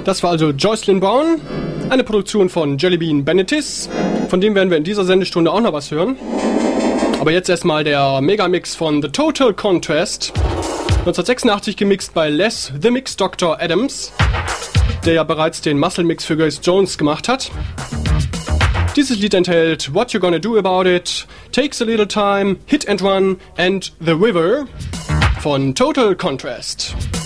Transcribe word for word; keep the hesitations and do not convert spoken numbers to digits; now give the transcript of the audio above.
Das war also Jocelyn Brown, eine Produktion von Jellybean Bennetis. Von dem werden wir in dieser Sendestunde auch noch was hören. Aber jetzt erstmal der Megamix von The Total Contrast. neunzehnhundertsechsundachtzig gemixt bei Les The Mix Doctor Adams, der ja bereits den Muscle Mix für Grace Jones gemacht hat. Dieses Lied enthält What You Gonna Do About It, Takes a Little Time, Hit and Run and The River von Total Contrast.